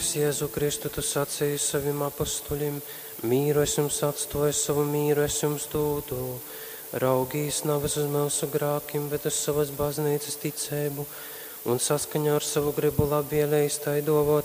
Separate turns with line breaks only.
Kungs, Jēzu Kristu, tu sacīji saviem apostuļiem, mīru es jums atstāju, savu mīru es jums dodu. Raugīs navas uz mūsu grākiem, bet uz savas baznīcas ticību, un saskaņā ar savu gribu labi ielēstai dovot